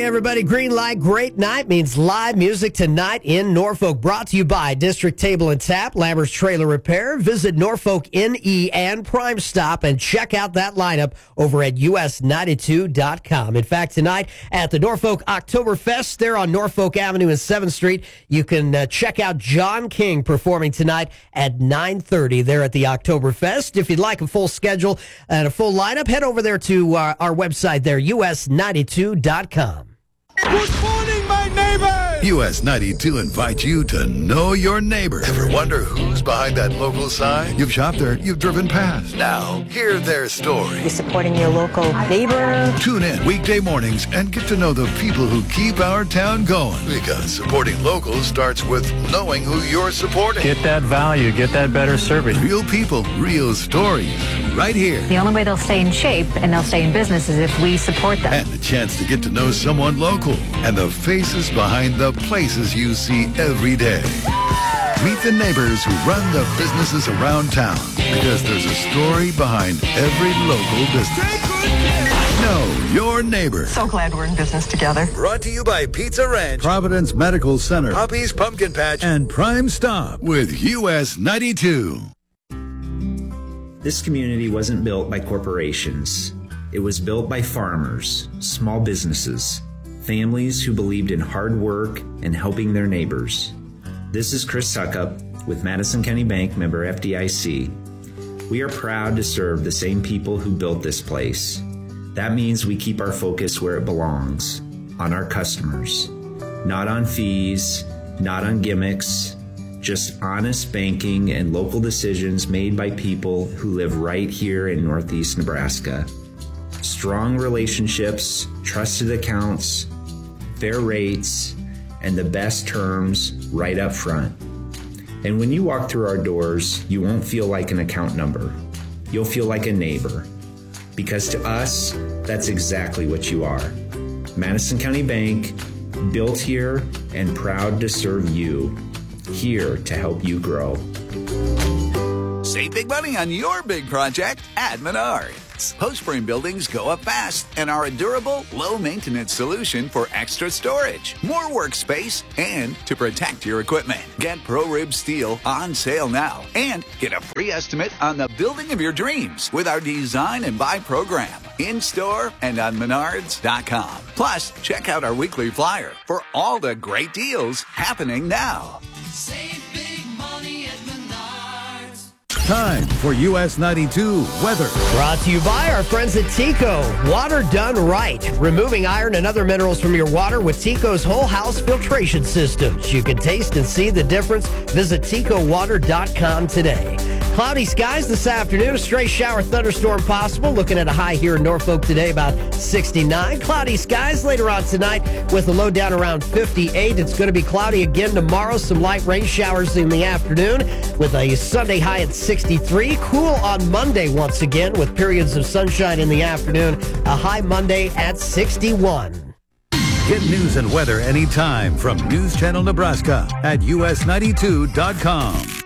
everybody. Green light, great night means live music tonight in Norfolk. Brought to you by District Table and Tap, Lambert's Trailer Repair. Visit Norfolk NE and Prime Stop and check out that lineup over at us92.com. In fact, tonight at the Norfolk Oktoberfest there on Norfolk Avenue and 7th Street, you can check out John King performing tonight at 9:30 there at the Oktoberfest. If you'd like a full schedule and a full lineup, head over there to our website there, us92.com. Good morning, my neighbors! US 92 invites you to know your neighbor. Ever wonder who's behind that local sign? You've shopped there, you've driven past. Now, hear their story. You're supporting your local neighbor. Tune in weekday mornings and get to know the people who keep our town going. Because supporting locals starts with knowing who you're supporting. Get that value, get that better service. Real people, real stories, right here. The only way they'll stay in shape and they'll stay in business is if we support them. And the chance to get to know someone local and the faces behind the places you see every day. Meet the neighbors who run the businesses around town, because there's a story behind every local business. Know your neighbor. So glad we're in business together. Brought to you by Pizza Ranch, Providence Medical Center, Poppy's Pumpkin Patch, and Prime Stop with US 92. This community wasn't built by corporations. It was built by farmers, small businesses, families who believed in hard work and helping their neighbors. This is Chris Suckup with Madison County Bank, member FDIC. We are proud to serve the same people who built this place. That means we keep our focus where it belongs, on our customers. Not on fees, not on gimmicks, just honest banking and local decisions made by people who live right here in Northeast Nebraska. Strong relationships, trusted accounts, fair rates, and the best terms right up front. And when you walk through our doors, you won't feel like an account number. You'll feel like a neighbor. Because to us, that's exactly what you are. Madison County Bank, built here and proud to serve you. Here to help you grow. Save big money on your big project at Menards. Post frame buildings go up fast and are a durable, low-maintenance solution for extra storage, more workspace, and to protect your equipment. Get ProRib Steel on sale now and get a free estimate on the building of your dreams with our Design and Buy program in-store and on Menards.com. Plus, check out our weekly flyer for all the great deals happening now. Save big money at Menards. Time for US 92 weather. Brought to you by our friends at Tico. Water done right. Removing iron and other minerals from your water with Tico's whole house filtration systems. You can taste and see the difference. Visit TicoWater.com today. Cloudy skies this afternoon. A stray shower thunderstorm possible. Looking at a high here in Norfolk today, about 69. Cloudy skies later on tonight with a low down around 58. It's going to be cloudy again tomorrow. Some light rain showers in the afternoon with a Sunday high at 63. Cool on Monday once again with periods of sunshine in the afternoon. A high Monday at 61. Get news and weather anytime from News Channel Nebraska at us92.com.